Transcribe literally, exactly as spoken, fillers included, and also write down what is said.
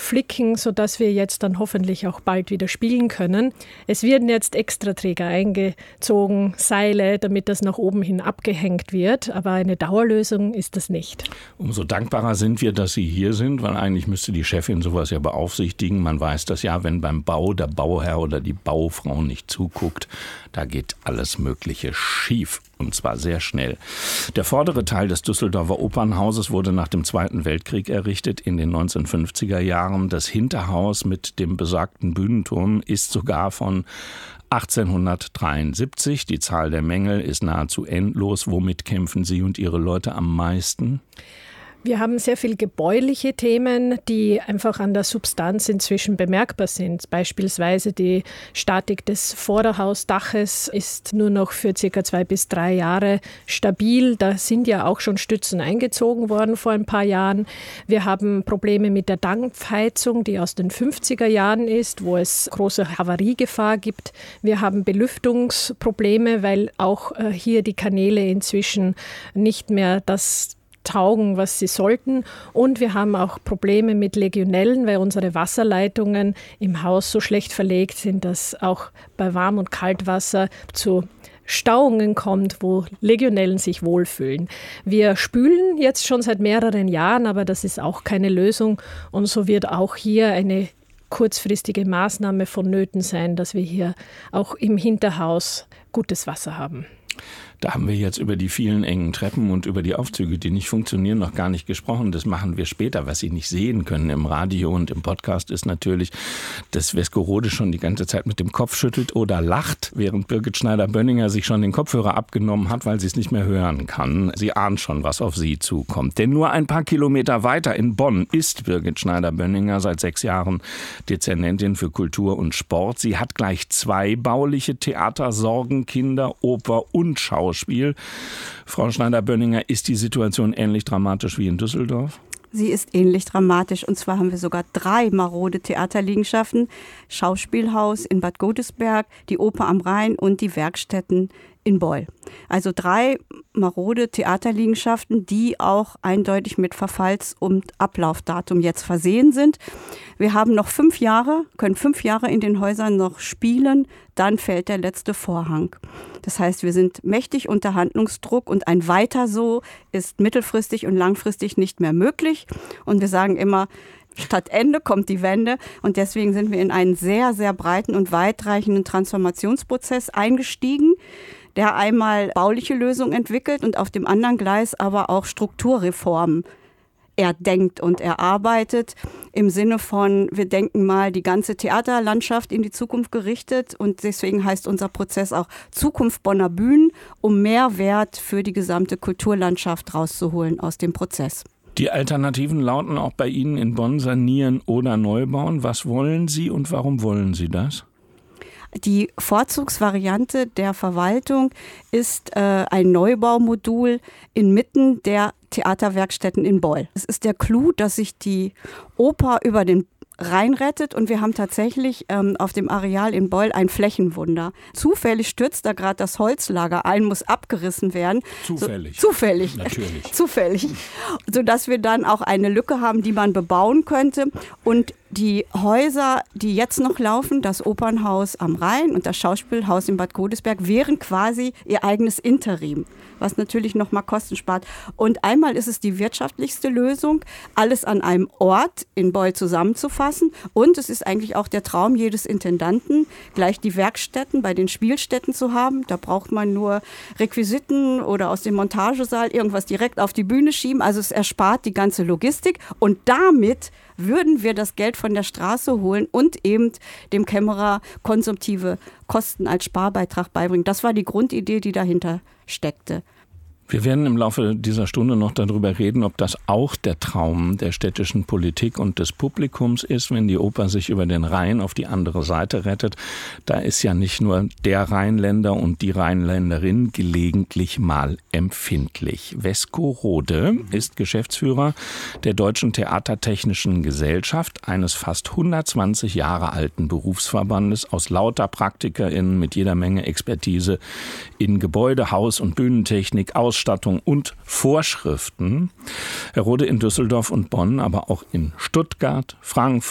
flicken, sodass wir jetzt dann hoffentlich auch bald wieder spielen können. Es werden jetzt Extraträger eingezogen, Seile, damit das nach oben hin abgehängt wird. Aber eine Dauerlösung ist das nicht. Umso dankbarer sind wir, dass Sie hier sind, weil eigentlich müsste die Chefin sowas ja beaufsichtigen. Man weiß das ja, wenn beim Bau der Bauherr oder die Baufrau nicht zuguckt, da geht alles Mögliche schief. Und zwar sehr schnell. Der vordere Teil des Düsseldorfer Opernhauses wurde nach dem Zweiten Weltkrieg errichtet in den neunzehnhundertfünfziger Jahren. Das Hinterhaus mit dem besagten Bühnenturm ist sogar von achtzehnhundertdreiundsiebzig. Die Zahl der Mängel ist nahezu endlos. Womit kämpfen Sie und Ihre Leute am meisten? Wir haben sehr viele gebäuliche Themen, die einfach an der Substanz inzwischen bemerkbar sind. Beispielsweise die Statik des Vorderhausdaches ist nur noch für circa zwei bis drei Jahre stabil. Da sind ja auch schon Stützen eingezogen worden vor ein paar Jahren. Wir haben Probleme mit der Dampfheizung, die aus den fünfziger Jahren ist, wo es große Havariegefahr gibt. Wir haben Belüftungsprobleme, weil auch hier die Kanäle inzwischen nicht mehr das taugen, was sie sollten. Und wir haben auch Probleme mit Legionellen, weil unsere Wasserleitungen im Haus so schlecht verlegt sind, dass auch bei Warm- und Kaltwasser zu Stauungen kommt, wo Legionellen sich wohlfühlen. Wir spülen jetzt schon seit mehreren Jahren, aber das ist auch keine Lösung. Und so wird auch hier eine kurzfristige Maßnahme vonnöten sein, dass wir hier auch im Hinterhaus gutes Wasser haben. Da haben wir jetzt über die vielen engen Treppen und über die Aufzüge, die nicht funktionieren, noch gar nicht gesprochen. Das machen wir später. Was Sie nicht sehen können im Radio und im Podcast ist natürlich, dass Weskerode schon die ganze Zeit mit dem Kopf schüttelt oder lacht, während Birgit Schneider-Bönninger sich schon den Kopfhörer abgenommen hat, weil sie es nicht mehr hören kann. Sie ahnt schon, was auf sie zukommt. Denn nur ein paar Kilometer weiter in Bonn ist Birgit Schneider-Bönninger seit sechs Jahren Dezernentin für Kultur und Sport. Sie hat gleich zwei bauliche Theatersorgen, Kinder, Oper und Schauspiel. Spiel. Frau Schneider-Bönninger, ist die Situation ähnlich dramatisch wie in Düsseldorf? Sie ist ähnlich dramatisch. Und zwar haben wir sogar drei marode Theaterliegenschaften. Schauspielhaus in Bad Godesberg, die Oper am Rhein und die Werkstätten in Beul. Also drei marode Theaterliegenschaften, die auch eindeutig mit Verfalls- und Ablaufdatum jetzt versehen sind. Wir haben noch fünf Jahre, können fünf Jahre in den Häusern noch spielen, dann fällt der letzte Vorhang. Das heißt, wir sind mächtig unter Handlungsdruck und ein Weiter so ist mittelfristig und langfristig nicht mehr möglich. Und wir sagen immer, statt Ende kommt die Wende. Und deswegen sind wir in einen sehr, sehr breiten und weitreichenden Transformationsprozess eingestiegen, der einmal bauliche Lösungen entwickelt und auf dem anderen Gleis aber auch Strukturreformen erdenkt und erarbeitet. Im Sinne von, wir denken mal die ganze Theaterlandschaft in die Zukunft gerichtet. Und deswegen heißt unser Prozess auch Zukunft Bonner Bühnen, um Mehrwert für die gesamte Kulturlandschaft rauszuholen aus dem Prozess. Die Alternativen lauten auch bei Ihnen in Bonn: sanieren oder neu bauen. Was wollen Sie und warum wollen Sie das? Die Vorzugsvariante der Verwaltung ist äh, ein Neubaumodul inmitten der Theaterwerkstätten in Beul. Es ist der Clou, dass sich die Oper über den reinrettet und wir haben tatsächlich ähm, auf dem Areal in Beul ein Flächenwunder. Zufällig stürzt da gerade das Holzlager ein, muss abgerissen werden. Zufällig. So, zufällig. Natürlich. Zufällig. Sodass wir dann auch eine Lücke haben, die man bebauen könnte. Und die Häuser, die jetzt noch laufen, das Opernhaus am Rhein und das Schauspielhaus in Bad Godesberg, wären quasi ihr eigenes Interim, was natürlich noch mal Kosten spart. Und einmal ist es die wirtschaftlichste Lösung, alles an einem Ort in Beul zusammenzufassen. Und es ist eigentlich auch der Traum jedes Intendanten, gleich die Werkstätten bei den Spielstätten zu haben. Da braucht man nur Requisiten oder aus dem Montagesaal irgendwas direkt auf die Bühne schieben. Also es erspart die ganze Logistik und damit würden wir das Geld von der Straße holen und eben dem Kämmerer konsumtive Kosten als Sparbeitrag beibringen. Das war die Grundidee, die dahinter steckte. Wir werden im Laufe dieser Stunde noch darüber reden, ob das auch der Traum der städtischen Politik und des Publikums ist, wenn die Oper sich über den Rhein auf die andere Seite rettet. Da ist ja nicht nur der Rheinländer und die Rheinländerin gelegentlich mal empfindlich. Weskerode ist Geschäftsführer der Deutschen Theatertechnischen Gesellschaft, eines fast hundertzwanzig Jahre alten Berufsverbandes aus lauter PraktikerInnen mit jeder Menge Expertise in Gebäude, Haus- und Bühnentechnik, Ausstattung und Vorschriften. Herr Rode, in Düsseldorf und Bonn, aber auch in Stuttgart, Frankfurt,